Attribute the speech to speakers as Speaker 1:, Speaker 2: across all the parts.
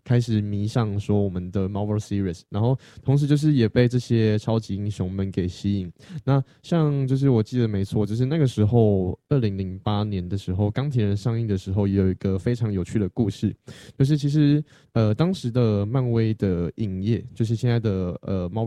Speaker 1: 开始迷上说我们的 Marvel Series，然后同时就是也被这些超级英雄们给吸引。那像就是我记得没错，就是那个时候2008年的时候，钢铁人上映的时候，也有一个非常有趣的故事，就是其实当时的漫威的影业，就是现在的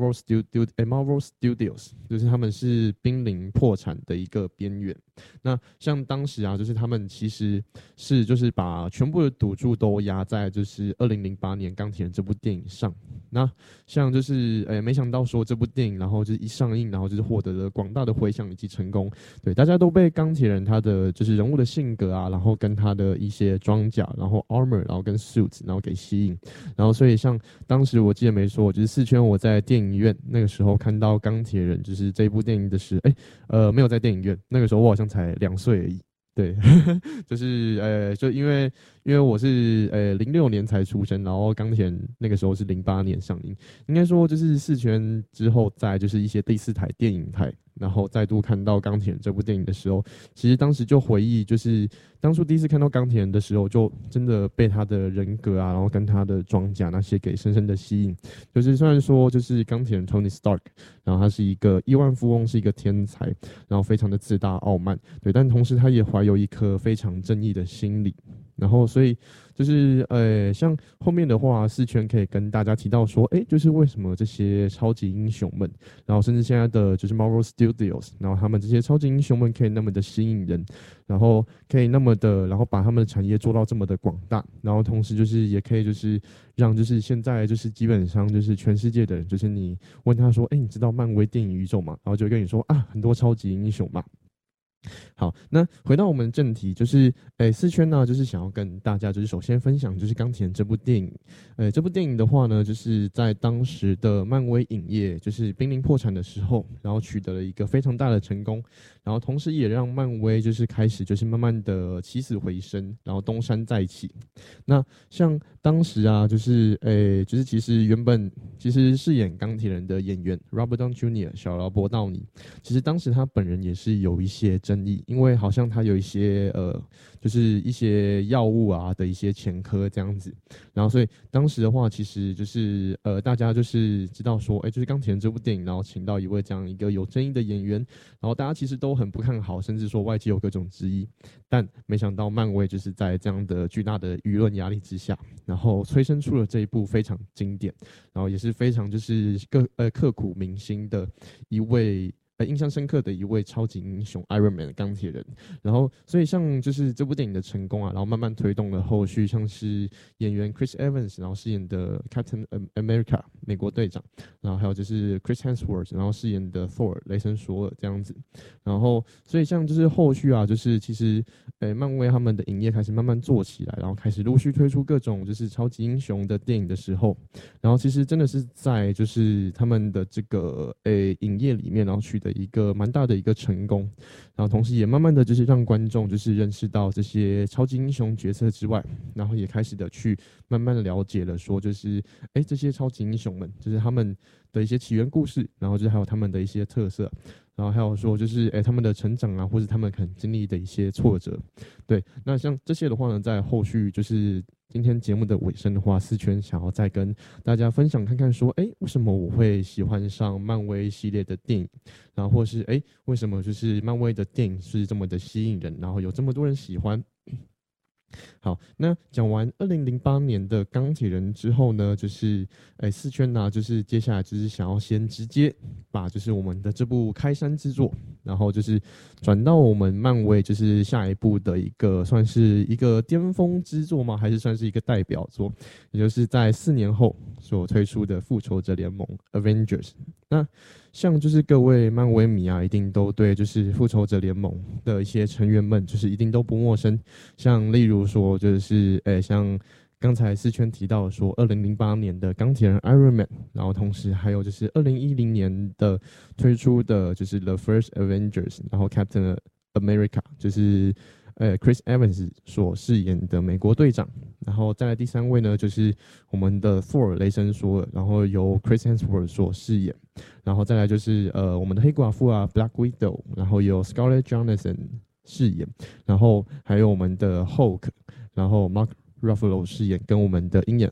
Speaker 1: Marvel Studios，就是他们是濒临破产的一个边缘。那像当时啊，就是他们其实是就是把全部的赌注都压在就是2008年钢铁人这部电影上。那像就是没想到说这部电影，然后就是一上映，然后就是获得了广大的回响以及成功。对，大家都被钢铁人他的就是人物的性格啊，然后跟他的一些装甲，然后 armor，然后跟 suits，然后给吸引。然后所以像当时我记得没错，就是四圈我在电影院那个时候看到钢铁人就是这部电影的时候，没有在电影院，那个时候我好像才2岁而已。对，就是就因为我是06年才出生，然后钢铁人那个时候是08年上映，应该说就是四圈之后，在就是一些第四台电影台，然后再度看到钢铁人这部电影的时候，其实当时就回忆，就是当初第一次看到钢铁人的时候，就真的被他的人格啊，然后跟他的装甲那些给深深的吸引。就是虽然说就是钢铁人 Tony Stark，然后他是一个亿万富翁，是一个天才，然后非常的自大傲慢，对，但同时他也怀有一颗非常正义的心理。然后，所以就是像后面的话，四圈可以跟大家提到说，就是为什么这些超级英雄们，然后甚至现在的就是 Marvel Studios，然后他们这些超级英雄们可以那么的吸引人，然后可以那么的，然后把他们的产业做到这么的广大，然后同时就是也可以就是让就是现在就是基本上就是全世界的人，就是你问他说，你知道漫威电影宇宙吗？然后就会跟你说啊，很多超级英雄嘛。好，那回到我们正题，就是四圈呢，就是想要跟大家就是首先分享就是钢铁人这部电影，这部电影的话呢，就是在当时的漫威影业就是濒临破产的时候，然后取得了一个非常大的成功，然后同时也让漫威就是开始就是慢慢的起死回生，然后东山再起。那像当时啊，就是其实原本其实饰演钢铁人的演员 Robert Downey Jr. 小劳勃道尼，其实当时他本人也是有一些争议，因为好像他有一些就是一些药物啊的一些前科这样子，然后所以当时的话，其实就是大家就是知道说，就是钢铁人这部电影，然后请到一位这样一个有争议的演员，然后大家其实都很不看好，甚至说外界有各种质疑，但没想到漫威就是在这样的巨大的舆论压力之下，然后催生出了这一部非常经典，然后也是非常就是刻骨铭心的一位。印象深刻的一位超级英雄 Iron Man 钢铁人，然后所以像就是这部电影的成功啊，然后慢慢推动了后续，像是演员 Chris Evans 然后饰演的 Captain America 美国队长，然后还有就是 Chris Hemsworth 然后饰演的 Thor 雷神索尔这样子，然后所以像就是后续啊，就是其实漫威他们的影业开始慢慢做起来，然后开始陆续推出各种就是超级英雄的电影的时候，然后其实真的是在就是他们的这个影业里面，然后取得一个蛮大的一个成功，然后同时也慢慢的就是让观众就是认识到这些超级英雄角色之外，然后也开始的去慢慢的了解了说就是这些超级英雄们就是他们的一些起源故事，然后就是还有他们的一些特色，然后还有说就是他们的成长啊，或者他们可能经历的一些挫折，对，那像这些的话呢，在后续就是今天节目的尾声的话，思圈想要再跟大家分享看看说，为什么我会喜欢上漫威系列的电影，然后或是为什么就是漫威的电影是这么的吸引人，然后有这么多人喜欢。好，那讲完2008年的钢铁人之后呢，就是四圈呢，就是接下来就是想要先直接把就是我们的这部开山之作，然后就是转到我们漫威就是下一部的一个算是一个巅峰之作吗？还是算是一个代表作？也就是在4年后所推出的复仇者联盟 Avengers。那像就是各位漫威迷啊，一定都对就是复仇者联盟的一些成员们，就是一定都不陌生。像例如说，就是像刚才四圈提到说，2008年的钢铁人 Iron Man，然后同时还有就是2010年的推出的就是 The First Avengers，然后 Captain America，就是Chris Evans 所饰演的美国队长，然后再来第3位呢，就是我们的 Thor 雷神索尔，然后由 Chris Hemsworth 所饰演，然后再来就是我们的黑寡妇啊 Black Widow，然后由 Scarlett Johansson 饰演，然后还有我们的 Hulk，然后 Mark Ruffalo 饰演，跟我们的鹰眼